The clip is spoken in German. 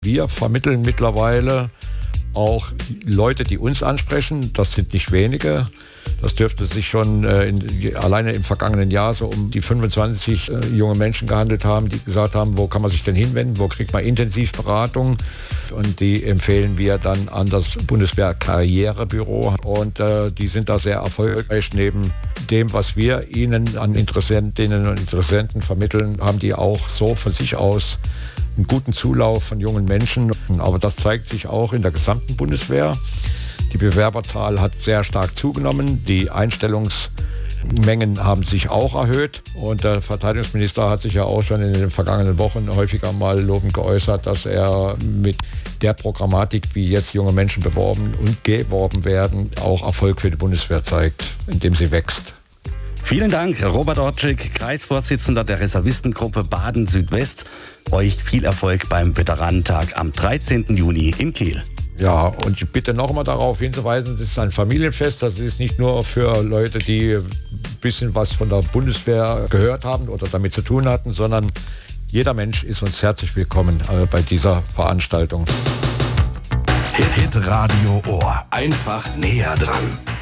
wir vermitteln mittlerweile auch Leute, die uns ansprechen. Das sind nicht wenige. Das dürfte sich schon alleine im vergangenen Jahr so um die 25 junge Menschen gehandelt haben, die gesagt haben, wo kann man sich denn hinwenden, wo kriegt man Intensivberatung. Und die empfehlen wir dann an das Bundeswehr-Karrierebüro. Und die sind da sehr erfolgreich. Neben dem, was wir ihnen an Interessentinnen und Interessenten vermitteln, haben die auch so von sich aus einen guten Zulauf von jungen Menschen. Aber das zeigt sich auch in der gesamten Bundeswehr. Die Bewerberzahl hat sehr stark zugenommen. Die Einstellungsmengen haben sich auch erhöht. Und der Verteidigungsminister hat sich ja auch schon in den vergangenen Wochen häufiger mal lobend geäußert, dass er mit der Programmatik, wie jetzt junge Menschen beworben und geworben werden, auch Erfolg für die Bundeswehr zeigt, indem sie wächst. Vielen Dank, Robert Orczyk, Kreisvorsitzender der Reservistengruppe Baden-Südwest. Euch viel Erfolg beim Veteranentag am 13. Juni in Kehl. Ja, und ich bitte noch einmal darauf hinzuweisen, es ist ein Familienfest. Das ist nicht nur für Leute, die ein bisschen was von der Bundeswehr gehört haben oder damit zu tun hatten, sondern jeder Mensch ist uns herzlich willkommen bei dieser Veranstaltung. Hit Radio Ohr. Einfach näher dran.